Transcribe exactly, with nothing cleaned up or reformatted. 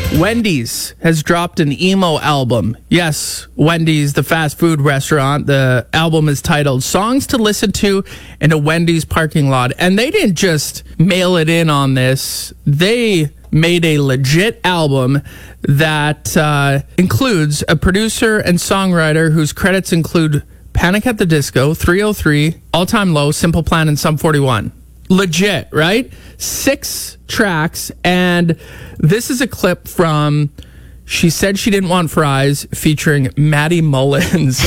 Wendy's has dropped an emo album. Yes, Wendy's, the fast food restaurant. The album is titled Songs to Listen to in a Wendy's Parking Lot. And they didn't just mail it in on this. They made a legit album that uh, includes a producer and songwriter whose credits include Panic at the Disco, three oh three, All Time Low, Simple Plan, and Sum forty-one. Legit, right? Six tracks, and this is a clip from She Said She Didn't Want Fries featuring Maddie Mullins.